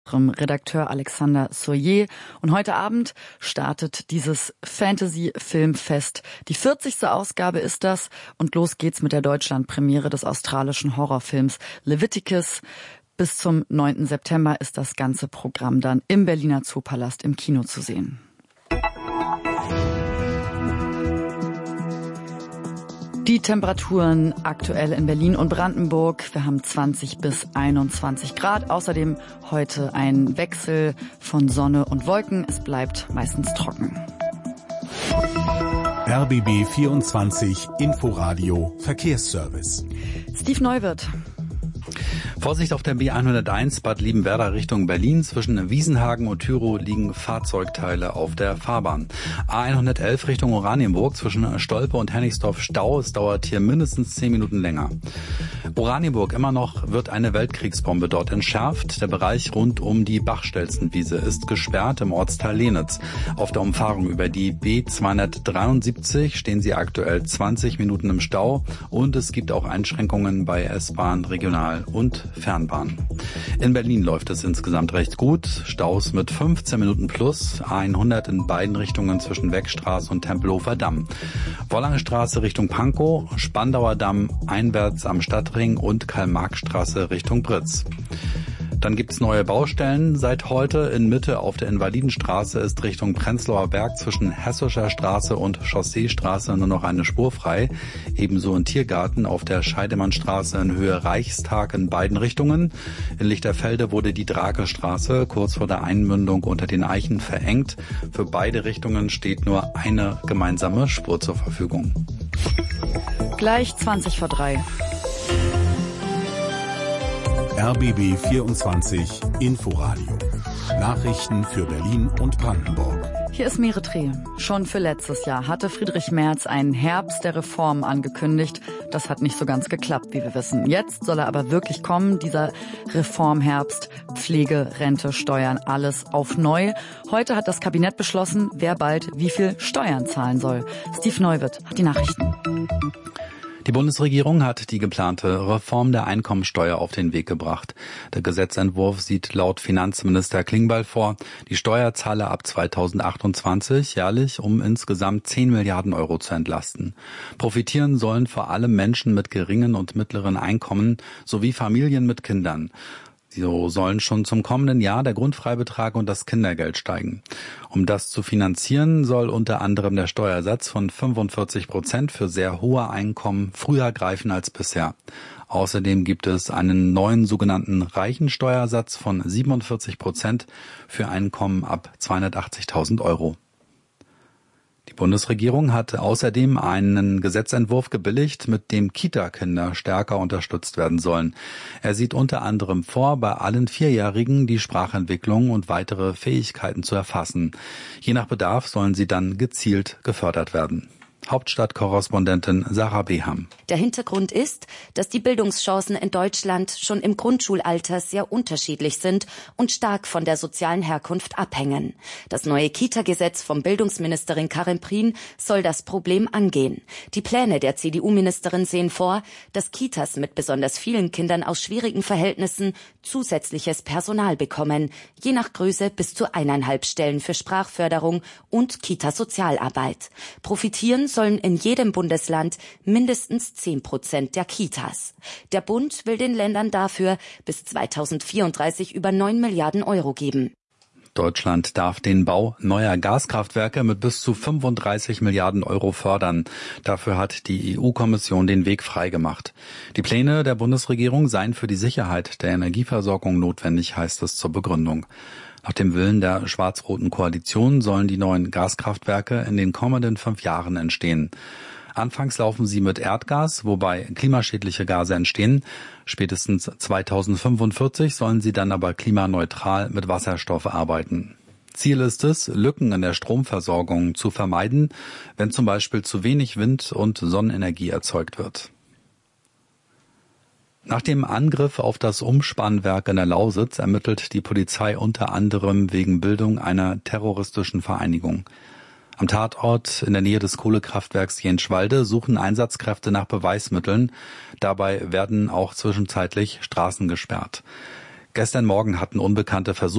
Redakteur Alexander Soyer. Und heute Abend startet dieses Fantasy-Filmfest. Die 40. Ausgabe ist das und los geht's mit der Deutschland-Premiere des australischen Horrorfilms Leviticus. Bis zum 9. September ist das ganze Programm dann im Berliner Zoopalast im Kino zu sehen. Die Temperaturen aktuell in Berlin und Brandenburg. Wir haben 20 bis 21 Grad. Außerdem heute ein Wechsel von Sonne und Wolken. Es bleibt meistens trocken. RBB 24 Inforadio Verkehrsservice. Steve Neuwirth. Vorsicht auf der B101 Bad Liebenwerda Richtung Berlin. Zwischen Wiesenhagen und Tyrow liegen Fahrzeugteile auf der Fahrbahn. A111 Richtung Oranienburg zwischen Stolpe und Hennigsdorf Stau. Es dauert hier mindestens 10 Minuten länger. Oranienburg, immer noch wird eine Weltkriegsbombe dort entschärft. Der Bereich rund um die Bachstelzenwiese ist gesperrt im Ortsteil Lenitz. Auf der Umfahrung über die B273 stehen sie aktuell 20 Minuten im Stau und es gibt auch Einschränkungen bei S-Bahn, Regional- und Fernbahn. In Berlin läuft es insgesamt recht gut. Staus mit 15 Minuten plus. A100 in beiden Richtungen zwischen Weckstraße und Tempelhofer Damm. Wollangestraße Richtung Pankow, Spandauer Damm einwärts am Stadtring und Karl-Marx-Straße Richtung Britz. Dann gibt's neue Baustellen. Seit heute in Mitte auf der Invalidenstraße ist Richtung Prenzlauer Berg zwischen Hessischer Straße und Chausseestraße nur noch eine Spur frei. Ebenso in Tiergarten auf der Scheidemannstraße in Höhe Reichstag in beiden Richtungen. In Lichterfelde wurde die Drakestraße kurz vor der Einmündung unter den Eichen verengt. Für beide Richtungen steht nur eine gemeinsame Spur zur Verfügung. Gleich 20 vor 3. RBB 24 Inforadio. Nachrichten für Berlin und Brandenburg. Hier ist Meretre. Schon für letztes Jahr hatte Friedrich Merz einen Herbst der Reformen angekündigt. Das hat nicht so ganz geklappt, wie wir wissen. Jetzt soll er aber wirklich kommen, dieser Reformherbst. Pflege, Rente, Steuern, alles auf neu. Heute hat das Kabinett beschlossen, wer bald wie viel Steuern zahlen soll. Steve Neuwirth hat die Nachrichten. Die Bundesregierung hat die geplante Reform der Einkommensteuer auf den Weg gebracht. Der Gesetzentwurf sieht laut Finanzminister Klingbeil vor, die Steuerzahler ab 2028 jährlich um insgesamt 10 Milliarden Euro zu entlasten. Profitieren sollen vor allem Menschen mit geringen und mittleren Einkommen sowie Familien mit Kindern. So sollen schon zum kommenden Jahr der Grundfreibetrag und das Kindergeld steigen. Um das zu finanzieren, soll unter anderem der Steuersatz von 45% für sehr hohe Einkommen früher greifen als bisher. Außerdem gibt es einen neuen sogenannten Reichensteuersatz von 47% für Einkommen ab 280.000 Euro. Die Bundesregierung hat außerdem einen Gesetzentwurf gebilligt, mit dem Kita-Kinder stärker unterstützt werden sollen. Er sieht unter anderem vor, bei allen Vierjährigen die Sprachentwicklung und weitere Fähigkeiten zu erfassen. Je nach Bedarf sollen sie dann gezielt gefördert werden. Hauptstadtkorrespondentin Sarah Beham. Der Hintergrund ist, dass die Bildungschancen in Deutschland schon im Grundschulalter sehr unterschiedlich sind und stark von der sozialen Herkunft abhängen. Das neue Kita-Gesetz von Bildungsministerin Karin Prien soll das Problem angehen. Die Pläne der CDU-Ministerin sehen vor, dass Kitas mit besonders vielen Kindern aus schwierigen Verhältnissen zusätzliches Personal bekommen, je nach Größe bis zu 1,5 Stellen für Sprachförderung und Kita-Sozialarbeit. Profitieren sollen in jedem Bundesland mindestens 10% der Kitas. Der Bund will den Ländern dafür bis 2034 über 9 Milliarden Euro geben. Deutschland darf den Bau neuer Gaskraftwerke mit bis zu 35 Milliarden Euro fördern. Dafür hat die EU-Kommission den Weg freigemacht. Die Pläne der Bundesregierung seien für die Sicherheit der Energieversorgung notwendig, heißt es zur Begründung. Nach dem Willen der schwarz-roten Koalition sollen die neuen Gaskraftwerke in den kommenden 5 Jahren entstehen. Anfangs laufen sie mit Erdgas, wobei klimaschädliche Gase entstehen. Spätestens 2045 sollen sie dann aber klimaneutral mit Wasserstoff arbeiten. Ziel ist es, Lücken in der Stromversorgung zu vermeiden, wenn zum Beispiel zu wenig Wind- und Sonnenenergie erzeugt wird. Nach dem Angriff auf das Umspannwerk in der Lausitz ermittelt die Polizei unter anderem wegen Bildung einer terroristischen Vereinigung. Am Tatort in der Nähe des Kohlekraftwerks Jenschwalde suchen Einsatzkräfte nach Beweismitteln. Dabei werden auch zwischenzeitlich Straßen gesperrt. Gestern Morgen hatten Unbekannte versucht,